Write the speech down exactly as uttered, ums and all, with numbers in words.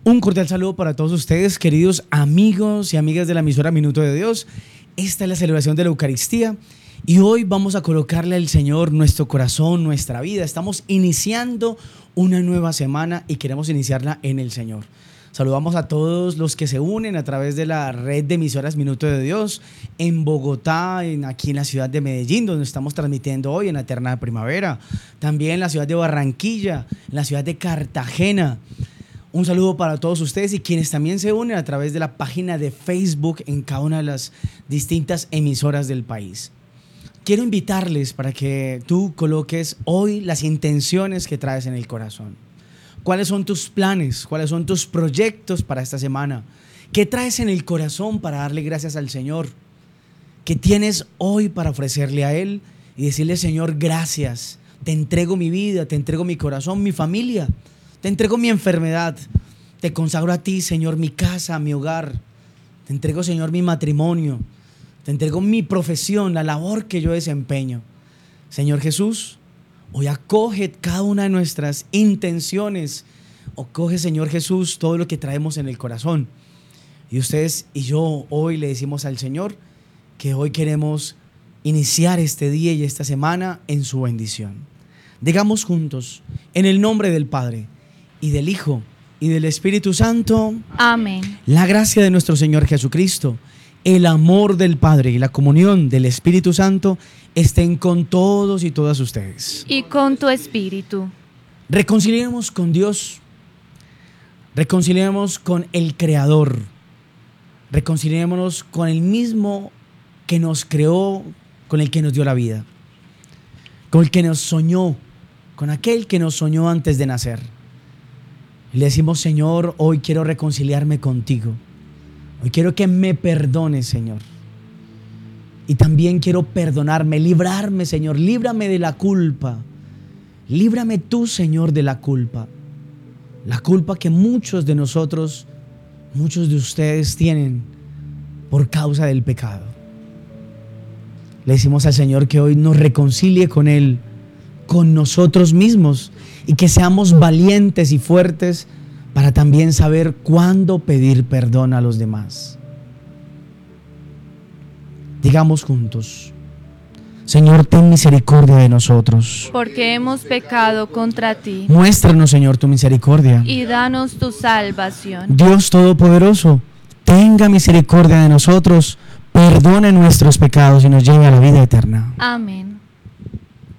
Un cordial saludo para todos ustedes, queridos amigos y amigas de la emisora Minuto de Dios. Esta es la celebración de la Eucaristía y hoy vamos a colocarle al Señor nuestro corazón, nuestra vida. Estamos iniciando una nueva semana y queremos iniciarla en el Señor. Saludamos a todos los que se unen a través de la red de emisoras Minuto de Dios en Bogotá, en, aquí en la ciudad de Medellín, donde estamos transmitiendo hoy en la eterna primavera. También en la ciudad de Barranquilla, en la ciudad de Cartagena. Un saludo para todos ustedes y quienes también se unen a través de la página de Facebook en cada una de las distintas emisoras del país. Quiero invitarles para que tú coloques hoy las intenciones que traes en el corazón. ¿Cuáles son tus planes? ¿Cuáles son tus proyectos para esta semana? ¿Qué traes en el corazón para darle gracias al Señor? ¿Qué tienes hoy para ofrecerle a Él y decirle, Señor, gracias? Te entrego mi vida, te entrego mi corazón, mi familia. Te entrego mi enfermedad, te consagro a ti, Señor, mi casa, mi hogar. Te entrego, Señor, mi matrimonio. Te entrego mi profesión, la labor que yo desempeño. Señor Jesús, hoy acoge cada una de nuestras intenciones. Acoge, Señor Jesús, todo lo que traemos en el corazón. Y ustedes y yo hoy le decimos al Señor que hoy queremos iniciar este día y esta semana en su bendición. Digamos juntos, en el nombre del Padre, y del Hijo, y del Espíritu Santo. Amén. La gracia de nuestro Señor Jesucristo, el amor del Padre y la comunión del Espíritu Santo estén con todos y todas ustedes. Y con tu espíritu. Reconciliemos con Dios. Reconciliemos con el Creador. Reconciliémonos con el mismo que nos creó, con el que nos dio la vida. Con el que nos soñó, con aquel que nos soñó antes de nacer. Y le decimos, Señor, hoy quiero reconciliarme contigo. Hoy quiero que me perdones, Señor. Y también quiero perdonarme, librarme, Señor. Líbrame de la culpa. Líbrame tú, Señor, de la culpa. La culpa que muchos de nosotros, muchos de ustedes tienen por causa del pecado. Le decimos al Señor que hoy nos reconcilie con Él, con nosotros mismos, y que seamos valientes y fuertes para también saber cuándo pedir perdón a los demás. Digamos juntos, Señor, ten misericordia de nosotros. Porque hemos pecado contra ti. Muéstranos, Señor, tu misericordia. Y danos tu salvación. Dios Todopoderoso, tenga misericordia de nosotros, perdone nuestros pecados y nos lleve a la vida eterna. Amén.